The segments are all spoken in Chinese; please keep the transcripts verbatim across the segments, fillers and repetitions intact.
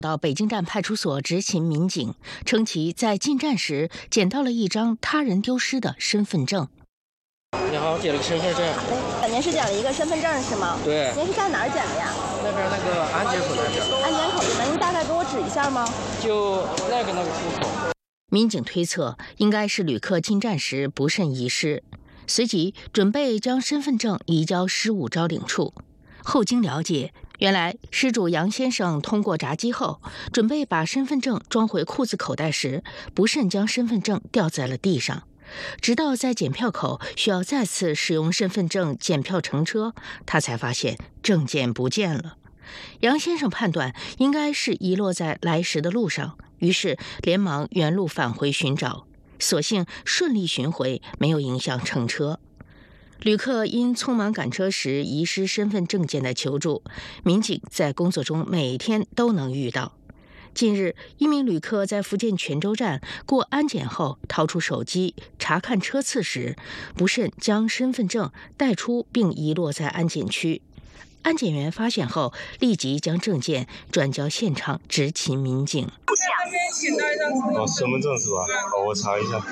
到北京站派出所执勤民警称，其在进站时捡到了一张他人丢失的身份证。 你好，捡了个身份证。 哎，您是捡了一个身份证是吗？ 对。 您是在哪儿捡的呀？ 那边那个安检口那边。 安检口里面，您大概给我指一下吗？ 就那个那个出口。 民警推测，应该是旅客进站时不慎遗失，随即准备将身份证移交失物招领处。后经了解，原来失主杨先生通过闸机后，准备把身份证装回裤子口袋时，不慎将身份证掉在了地上。直到在检票口需要再次使用身份证检票乘车，他才发现证件不见了。杨先生判断应该是遗落在来时的路上，于是连忙原路返回寻找，所幸顺利寻回，没有影响乘车。旅客因匆忙赶车时遗失身份证件的求助，民警在工作中每天都能遇到。近日，一名旅客在福建泉州站过安检后掏出手机查看车次时，不慎将身份证带出并遗落在安检区。安检员发现后，立即将证件转交现场执勤民警。 哦，身份证是吧？好，我查一下。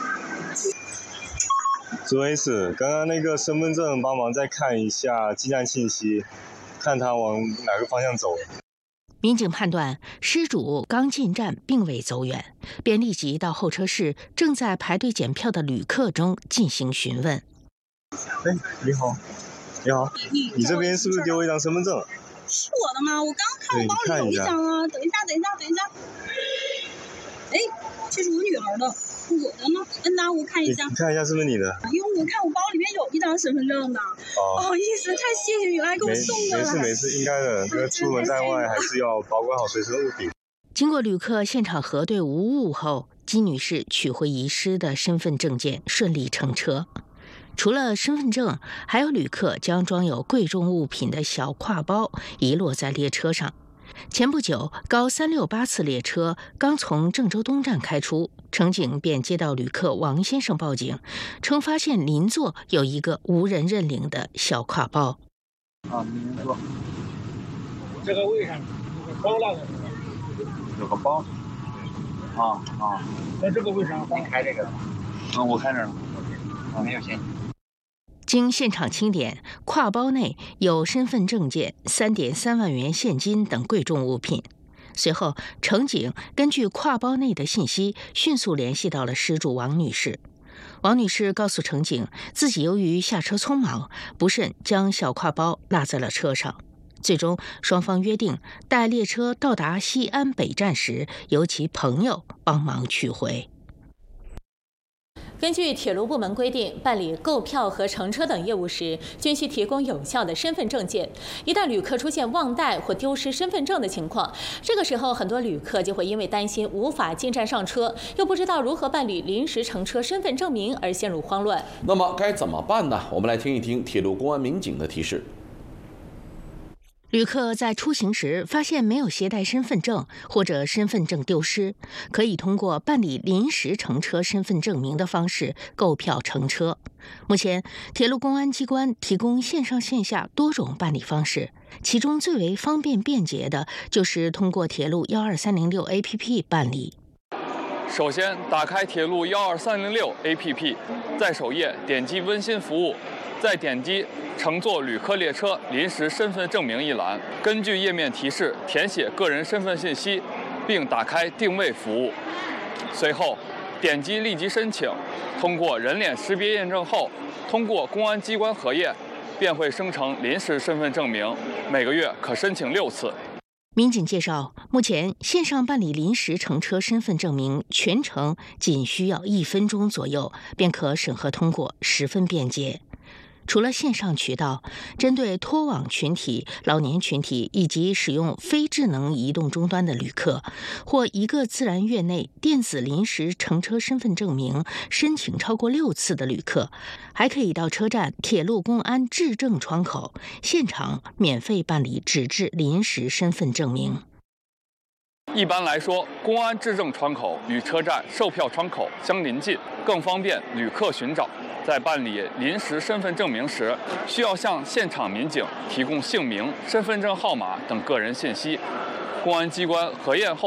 朱 S， 刚刚那个身份证帮忙再看一下进站信息，看他往哪个方向走。 民警判断失主刚进站并未走远，便立即到候车室正在排队检票的旅客中进行询问。 哎，你好，你好，你这边是不是丢了一张身份证？ 是我的吗？我刚看我包里有一张啊。等一下，等一下，等一下。哎，这是我女儿的，我的呢？嗯呐，我看一下。 你看一下是不是你的？ 因为我看我包里面有一张身份证的。哦。不好意思，太谢谢你了，还给我送过来。 没事没事，应该的。这个出门在外还是要保管好随身物品。 经过旅客现场核对无误后，姬女士取回遗失的身份证件，顺利乘车。除了身份证，还有旅客将装有贵重物品的小挎包遗落在列车上。前不久，高三六八次列车刚从郑州东站开出，乘警便接到旅客王先生报警，称发现邻座有一个无人认领的小挎包。 啊，邻座， 这个位上有个包了的， 有个包。啊啊， 在这个位上刚开这个的吗？ 嗯，我看着了，我没有嫌疑。 经现场清点，挎包内有身份证件、三点三万元现金等贵重物品。随后，乘警根据挎包内的信息，迅速联系到了失主王女士。王女士告诉乘警，自己由于下车匆忙，不慎将小挎包落在了车上。最终，双方约定待列车到达西安北站时，由其朋友帮忙取回。 根据铁路部门规定，办理购票和乘车等业务时，均需提供有效的身份证件。一旦旅客出现忘带或丢失身份证的情况，这个时候很多旅客就会因为担心无法进站上车，又不知道如何办理临时乘车身份证明而陷入慌乱。 那么该怎么办呢？我们来听一听铁路公安民警的提示。 旅客在出行时发现没有携带身份证或者身份证丢失，可以通过办理临时乘车身份证明的方式购票乘车。目前，铁路公安机关提供线上线下多种办理方式，其中最为方便便捷的就是通过铁路幺二三零六 A P P 办理。 首先，打开铁路幺二三零六 A P P， 在首页点击温馨服务，再点击乘坐旅客列车临时身份证明一栏，根据页面提示填写个人身份信息，并打开定位服务。随后，点击立即申请，通过人脸识别验证后，通过公安机关核验，便会生成临时身份证明，每个月可申请六次。 民警介绍，目前线上办理临时乘车身份证明全程仅需要一分钟左右，便可审核通过，十分便捷。除了线上渠道，针对脱网群体、老年群体以及使用非智能移动终端的旅客，或一个自然月内电子临时乘车身份证明申请超过六次的旅客，还可以到车站铁路公安质证窗口现场免费办理纸质临时身份证明。 一般来说，公安质证窗口与车站售票窗口相邻近，更方便旅客寻找。在办理临时身份证明时，需要向现场民警提供姓名、身份证号码等个人信息。公安机关核验后